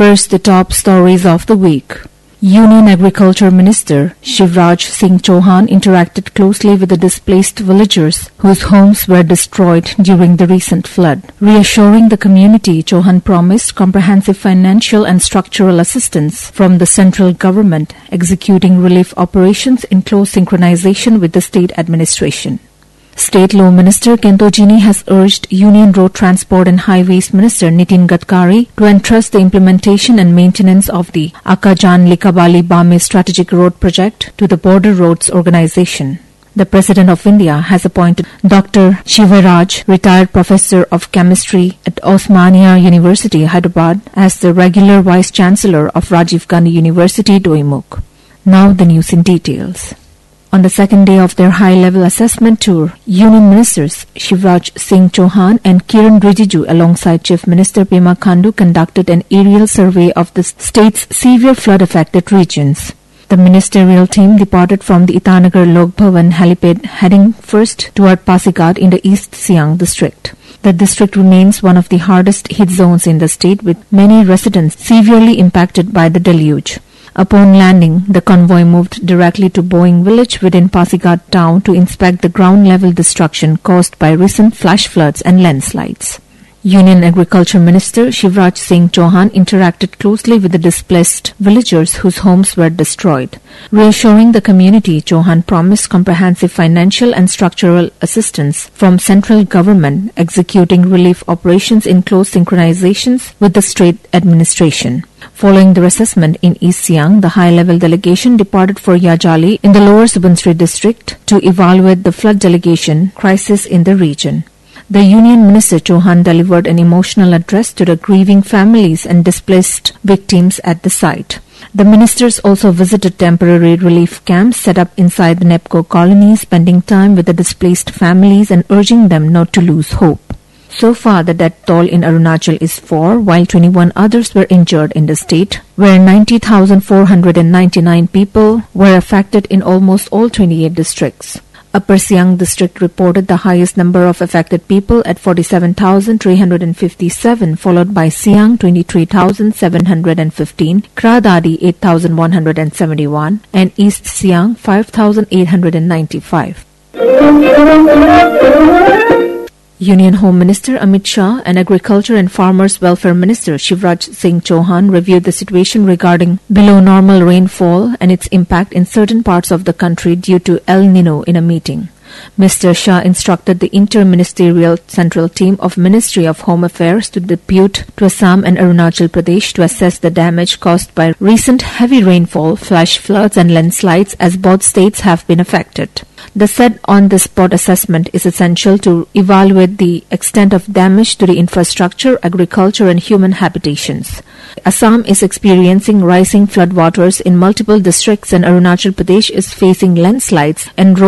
First, the top stories of the week. Union Agriculture Minister Shivraj Singh Chauhan interacted closely with the displaced villagers whose homes were destroyed during the recent flood. Reassuring the community, Chauhan promised comprehensive financial and structural assistance from the central government, executing relief operations in close synchronization with the state administration. State Law Minister Kentojini has urged Union Road Transport and Highways Minister Nitin Gadkari to entrust the implementation and maintenance of the Akajan-Likabali-Bame Strategic Road Project to the Border Roads Organization. The President of India has appointed Dr. Shivaraj, retired Professor of Chemistry at Osmania University, Hyderabad, as the regular Vice-Chancellor of Rajiv Gandhi University, Doimuk. Now the news in details. On the second day of their high-level assessment tour, Union Ministers Shivraj Singh Chauhan and Kiran Rijiju alongside Chief Minister Pema Khandu conducted an aerial survey of the state's severe flood-affected regions. The ministerial team departed from the Itanagar Lok Bhavan helipad heading first toward Pasighat in the East Siang district. The district remains one of the hardest hit zones in the state, with many residents severely impacted by the deluge. Upon landing, the convoy moved directly to Boeing village within Pasighat town to inspect the ground-level destruction caused by recent flash floods and landslides. Union Agriculture Minister Shivraj Singh Chauhan interacted closely with the displaced villagers whose homes were destroyed. Reassuring the community, Chauhan promised comprehensive financial and structural assistance from central government, executing relief operations in close synchronizations with the state administration. Following the assessment in East Siang, the high-level delegation departed for Yajali in the Lower Subansiri district to evaluate the flood delegation crisis in the region. The Union Minister Chauhan delivered an emotional address to the grieving families and displaced victims at the site. The ministers also visited temporary relief camps set up inside the NEPCO colony, spending time with the displaced families and urging them not to lose hope. So far, the death toll in Arunachal is 4, while 21 others were injured in the state, where 90,499 people were affected in almost all 28 districts. Upper Siang district reported the highest number of affected people at 47,357, followed by Siang 23,715, Kradadi 8,171, and East Siang 5,895. Union Home Minister Amit Shah and Agriculture and Farmers Welfare Minister Shivraj Singh Chauhan reviewed the situation regarding below-normal rainfall and its impact in certain parts of the country due to El Nino in a meeting. Mr. Shah instructed the inter-ministerial central team of Ministry of Home Affairs to depute to Assam and Arunachal Pradesh to assess the damage caused by recent heavy rainfall, flash floods and landslides, as both states have been affected. The said on-the-spot assessment is essential to evaluate the extent of damage to the infrastructure, agriculture and human habitations. Assam is experiencing rising floodwaters in multiple districts and Arunachal Pradesh is facing landslides and road